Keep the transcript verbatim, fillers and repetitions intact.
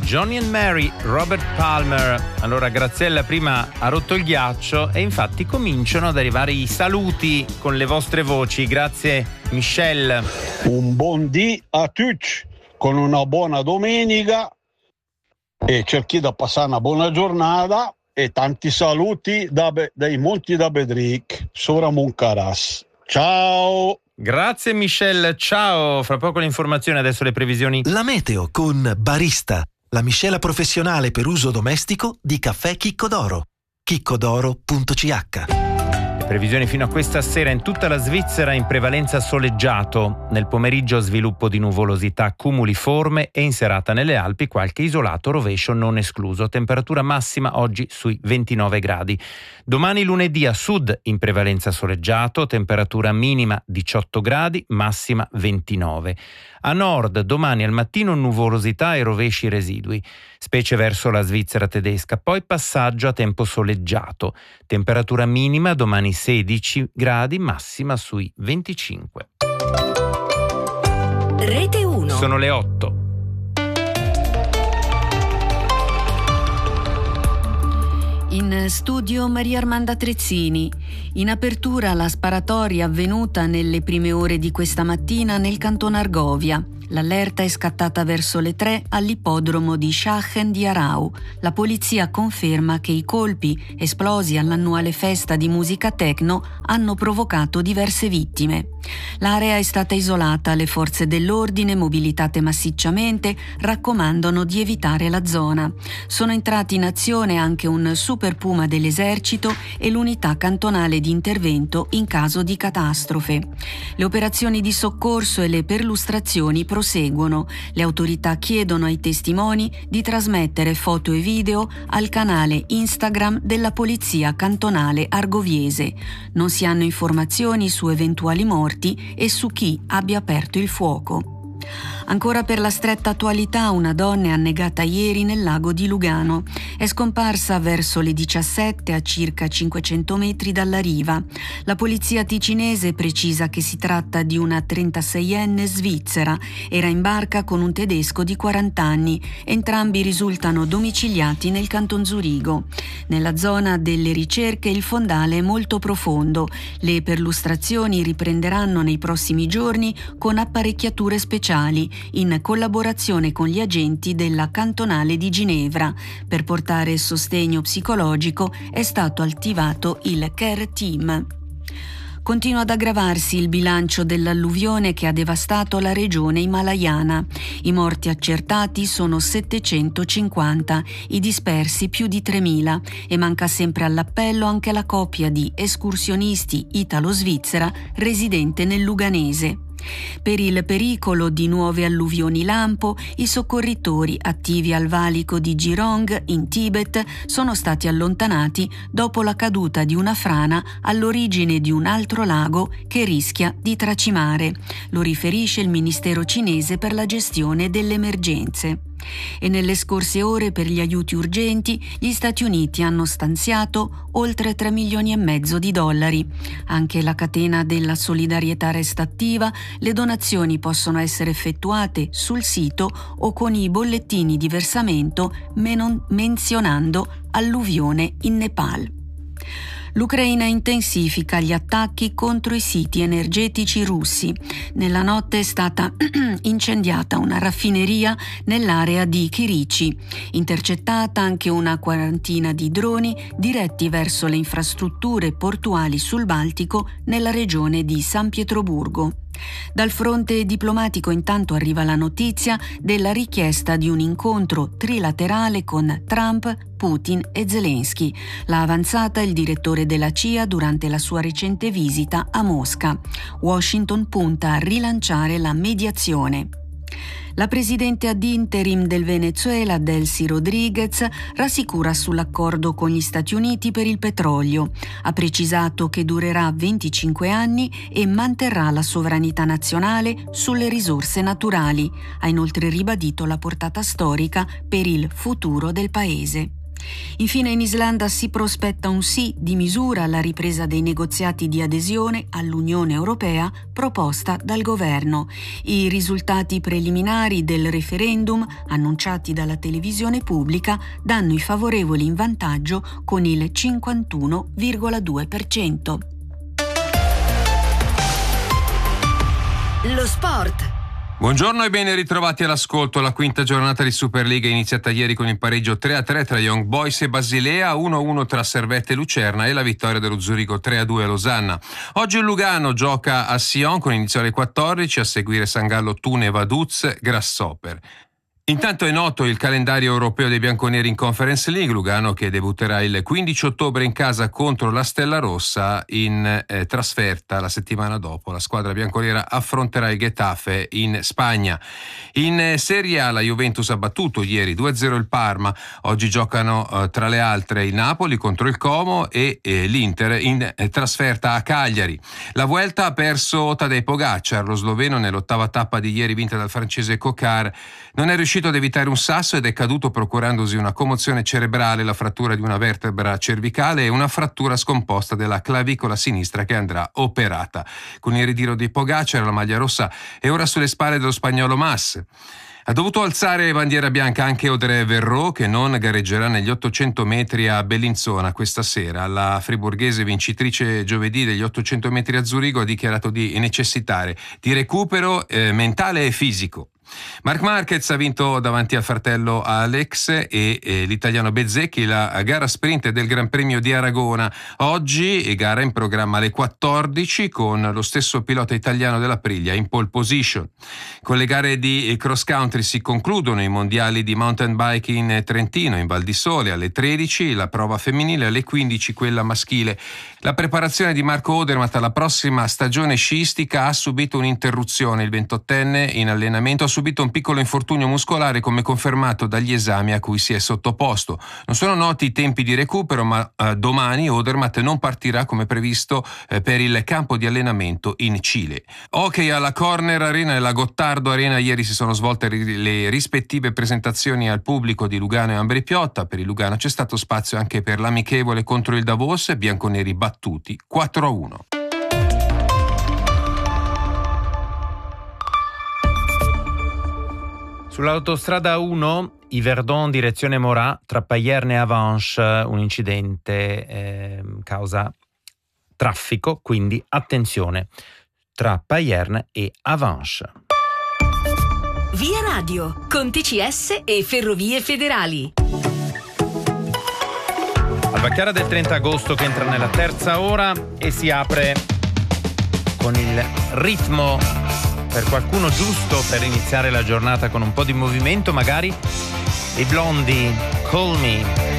Johnny and Mary, Robert Palmer. Allora Graziella prima ha rotto il ghiaccio e infatti cominciano ad arrivare i saluti con le vostre voci. Grazie Michelle. Un buon dì a tutti, con una buona domenica e cerchi di passare una buona giornata e tanti saluti da Be- dai Monti da Bedric, Sora Moncaras. Ciao! Grazie Michelle, ciao! Fra poco le informazioni, adesso le previsioni. La meteo con Barista, la miscela professionale per uso domestico di caffè Chicco d'Oro. chiccodoro punto c h. Previsioni fino a questa sera in tutta la Svizzera in prevalenza soleggiato. Nel pomeriggio sviluppo di nuvolosità cumuliforme e in serata nelle Alpi qualche isolato rovescio non escluso. Temperatura massima oggi sui ventinove gradi. Domani lunedì a sud in prevalenza soleggiato, temperatura minima diciotto gradi, massima ventinove. A nord domani al mattino nuvolosità e rovesci residui, specie verso la Svizzera tedesca, poi passaggio a tempo soleggiato. Temperatura minima domani sedici gradi, massima sui venticinque. Rete uno. Sono le otto. In studio Maria Armanda Trezzini. In apertura la sparatoria avvenuta nelle prime ore di questa mattina nel cantone Argovia. L'allerta è scattata verso le tre all'ippodromo di Schachen di Arau. La polizia conferma che i colpi esplosi all'annuale festa di musica techno hanno provocato diverse vittime. L'area è stata isolata, le forze dell'ordine, mobilitate massicciamente, raccomandano di evitare la zona. Sono entrati in azione anche un Super Puma dell'esercito e l'unità cantonale di intervento in caso di catastrofe. Le operazioni di soccorso e le perlustrazioni proseguono. Le autorità chiedono ai testimoni di trasmettere foto e video al canale Instagram della Polizia Cantonale Argoviese. Non si hanno informazioni su eventuali morti e su chi abbia aperto il fuoco. Ancora per la stretta attualità, una donna è annegata ieri nel lago di Lugano. È scomparsa verso le diciassette a circa cinquecento metri dalla riva. La polizia ticinese precisa che si tratta di una trentaseienne svizzera. Era in barca con un tedesco di quaranta anni. Entrambi risultano domiciliati nel canton Zurigo. Nella zona delle ricerche il fondale è molto profondo. Le perlustrazioni riprenderanno nei prossimi giorni con apparecchiature speciali, in collaborazione con gli agenti della cantonale di Ginevra. Per portare sostegno psicologico è stato attivato il Care Team. Continua ad aggravarsi il bilancio dell'alluvione che ha devastato la regione himalayana. I morti accertati sono settecentocinquanta, i dispersi più di tremila e manca sempre all'appello anche la coppia di escursionisti italo-svizzera residente nel Luganese. Per il pericolo di nuove alluvioni lampo, i soccorritori attivi al valico di Girong in Tibet sono stati allontanati dopo la caduta di una frana all'origine di un altro lago che rischia di tracimare. Lo riferisce il Ministero cinese per la gestione delle emergenze. E nelle scorse ore per gli aiuti urgenti gli Stati Uniti hanno stanziato oltre tre milioni e mezzo di dollari. Anche la catena della solidarietà resta attiva, le donazioni possono essere effettuate sul sito o con i bollettini di versamento menon- menzionando alluvione in Nepal. L'Ucraina intensifica gli attacchi contro i siti energetici russi. Nella notte è stata incendiata una raffineria nell'area di Kirici, intercettata anche una quarantina di droni diretti verso le infrastrutture portuali sul Baltico nella regione di San Pietroburgo. Dal fronte diplomatico intanto arriva la notizia della richiesta di un incontro trilaterale con Trump, Putin e Zelensky. L'ha avanzata il direttore della C I A durante la sua recente visita a Mosca. Washington punta a rilanciare la mediazione. La presidente ad interim del Venezuela, Delcy Rodriguez, rassicura sull'accordo con gli Stati Uniti per il petrolio. Ha precisato che durerà venticinque anni e manterrà la sovranità nazionale sulle risorse naturali. Ha inoltre ribadito la portata storica per il futuro del paese. Infine in Islanda si prospetta un sì di misura alla ripresa dei negoziati di adesione all'Unione Europea proposta dal governo. I risultati preliminari del referendum, annunciati dalla televisione pubblica, danno i favorevoli in vantaggio con il cinquantuno virgola due per cento. Lo sport. Buongiorno e ben ritrovati all'ascolto. La quinta giornata di Superliga è iniziata ieri con il pareggio tre a tre tra Young Boys e Basilea, uno a uno tra Servette e Lucerna e la vittoria dello Zurigo tre a due a Losanna. Oggi il Lugano gioca a Sion con inizio alle quattordici, a seguire San Gallo, Thun e Vaduz Grasshopper. Intanto è noto il calendario europeo dei bianconeri in Conference League. Lugano che debutterà il quindici ottobre in casa contro la Stella Rossa, in eh, trasferta la settimana dopo la squadra bianconera affronterà il Getafe in Spagna. In eh, Serie A la Juventus ha battuto ieri due a zero il Parma. Oggi giocano eh, tra le altre il Napoli contro il Como e eh, l'Inter in eh, trasferta a Cagliari. La Vuelta ha perso Tadej Pogačar, lo sloveno nell'ottava tappa di ieri vinta dal francese Cocar. Non è riuscito ad evitare un sasso ed è caduto procurandosi una commozione cerebrale, la frattura di una vertebra cervicale e una frattura scomposta della clavicola sinistra che andrà operata. Con il ritiro di Pogačar la maglia rossa è ora sulle spalle dello spagnolo Mas. Ha dovuto alzare bandiera bianca anche Audrey Verreau, che non gareggerà negli ottocento metri a Bellinzona questa sera. La friburghese vincitrice giovedì degli ottocento metri a Zurigo ha dichiarato di necessitare di recupero eh, mentale e fisico. Marc Marquez ha vinto davanti al fratello Alex e eh, l'italiano Bezzecchi la gara sprint del Gran Premio di Aragona. Oggi gara in programma alle quattordici con lo stesso pilota italiano della Aprilia in pole position. Con le gare di cross country si concludono i mondiali di mountain bike in Trentino, in Val di Sole alle tredici, la prova femminile alle quindici, quella maschile. La preparazione di Marco Odermatt alla prossima stagione sciistica ha subito un'interruzione. Il ventottenne in allenamento ha subito un piccolo infortunio muscolare, come confermato dagli esami a cui si è sottoposto. Non sono noti i tempi di recupero, ma eh, domani Odermatt non partirà come previsto eh, per il campo di allenamento in Cile. Hockey alla Corner Arena e la Gottardo Arena. Ieri si sono svolte ri- le rispettive presentazioni al pubblico di Lugano e Ambri Piotta. Per il Lugano c'è stato spazio anche per l'amichevole contro il Davos, bianconeri battuti quattro a uno. Sull'autostrada uno, Yverdon direzione Morat, tra Payerne e Avanches, un incidente eh, causa traffico, quindi attenzione, tra Payerne e Avanches. Via Radio, con T C S e Ferrovie Federali. Albacchiara del trenta agosto che entra nella terza ora e si apre con il ritmo per qualcuno giusto per iniziare la giornata con un po' di movimento, magari i Blondi, Call Me.